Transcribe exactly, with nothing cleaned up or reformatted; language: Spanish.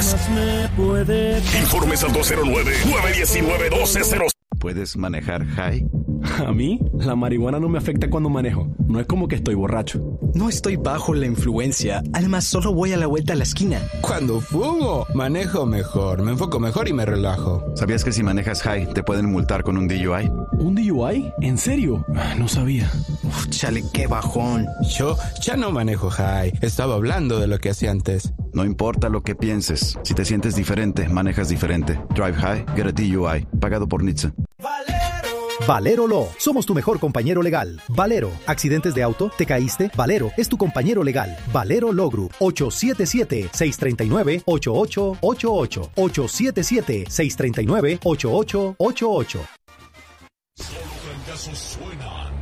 más me puede... Informes al dos cero nueve, nueve uno nueve, uno dos cero. ¿Puedes manejar high? A mí, la marihuana no me afecta cuando manejo. No es como que estoy borracho. No estoy bajo la influencia. Además, solo voy a la vuelta a la esquina. Cuando fumo, manejo mejor, me enfoco mejor y me relajo. ¿Sabías que si manejas high te pueden multar con un D U I? ¿Un D U I? ¿En serio? No sabía. Uf, chale, qué bajón. Yo ya no manejo high. Estaba hablando de lo que hacía antes. No importa lo que pienses. Si te sientes diferente, manejas diferente. Drive high, get a D U I. Pagado por N H T S A. Valero Law, somos tu mejor compañero legal. Valero, accidentes de auto, te caíste, Valero es tu compañero legal. Valero Law Group, ocho siete siete, seis tres nueve, ocho ocho ocho ocho, ocho siete siete, seis tres nueve, ocho ocho ocho ocho. Solo fracasos suenan.